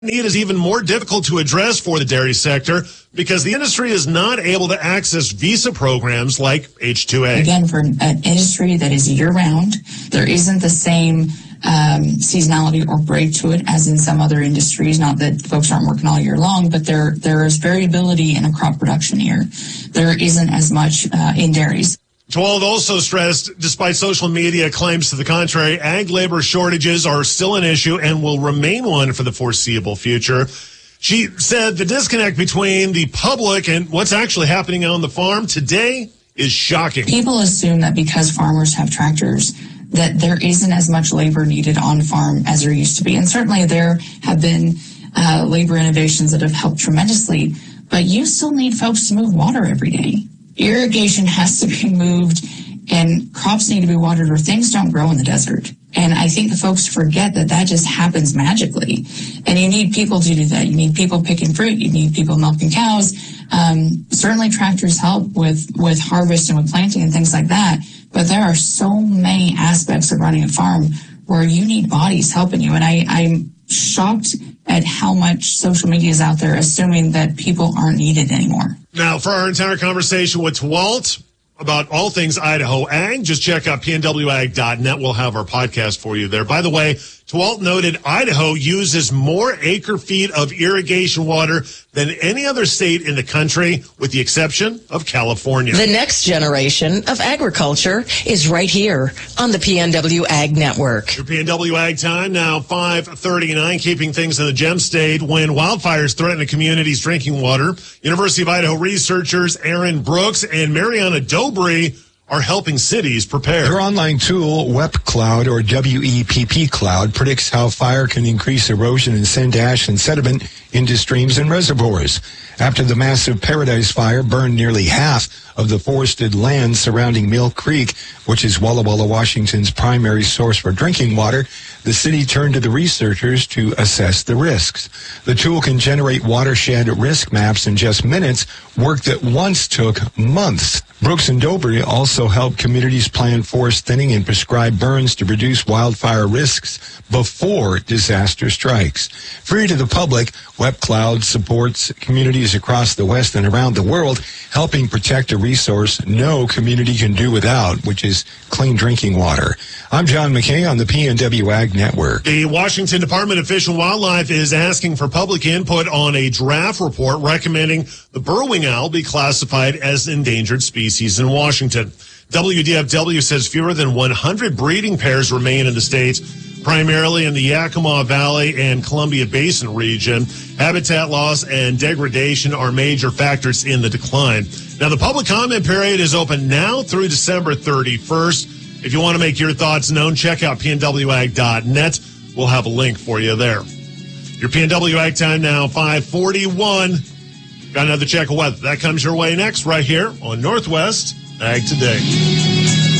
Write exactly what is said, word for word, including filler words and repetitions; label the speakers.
Speaker 1: need is even more difficult to address for the dairy sector because the industry is not able to access visa programs like H two A.
Speaker 2: Again, for an industry that is year-round, there isn't the same um, seasonality or break to it as in some other industries. Not that folks aren't working all year long, but there there is variability in a crop production year. There isn't as much uh, in dairies.
Speaker 1: Tewalt also stressed, despite social media claims to the contrary, ag labor shortages are still an issue and will remain one for the foreseeable future. She said the disconnect between the public and what's actually happening on the farm today is shocking.
Speaker 2: People assume that because farmers have tractors, that there isn't as much labor needed on farm as there used to be. And certainly there have been uh, labor innovations that have helped tremendously, but you still need folks to move water every day. Irrigation has to be moved and crops need to be watered or things don't grow in the desert. And I think the folks forget that that just happens magically. And you need people to do that. You need people picking fruit. You need people milking cows. Um, certainly tractors help with, with harvest and with planting and things like that. But there are so many aspects of running a farm where you need bodies helping you. And I, I'm shocked at how much social media is out there assuming that people aren't needed anymore.
Speaker 1: Now, for our entire conversation with Tewalt about all things Idaho Ag, just check out P N W ag dot net. We'll have our podcast for you there. By the way, Tewalt noted Idaho uses more acre feet of irrigation water than any other state in the country, with the exception of California.
Speaker 3: The next generation of agriculture is right here on the P N W Ag Network.
Speaker 1: Your P N W Ag time now, five thirty-nine, keeping things in the Gem State. When wildfires threaten the community's drinking water, University of Idaho researchers Aaron Brooks and Mariana Dobry are helping cities prepare.
Speaker 4: Their online tool, WEPP-Cloud, or W E P P Cloud, predicts how fire can increase erosion and send ash and sediment into streams and reservoirs. After the massive Paradise Fire burned nearly half of the forested land surrounding Mill Creek, which is Walla Walla, Washington's primary source for drinking water, the city turned to the researchers to assess the risks. The tool can generate watershed risk maps in just minutes, work that once took months. Brooks and Dobry also help communities plan forest thinning and prescribe burns to reduce wildfire risks before disaster strikes. Free to the public, WEPP-Cloud supports communities across the West and around the world, helping protect a resource no community can do without, which is clean drinking water. I'm John McKay on the P N W Ag Network.
Speaker 1: The Washington Department of Fish and Wildlife is asking for public input on a draft report recommending the burrowing owl be classified as an endangered species in Washington. W D F W says fewer than one hundred breeding pairs remain in the state, primarily in the Yakima Valley and Columbia Basin region. Habitat loss and degradation are major factors in the decline. Now, the public comment period is open now through December thirty-first. If you want to make your thoughts known, check out P N W ag dot net. We'll have a link for you there. Your P N W Ag time now, five forty-one. Got another check of weather. That comes your way next right here on Northwest Ag Today.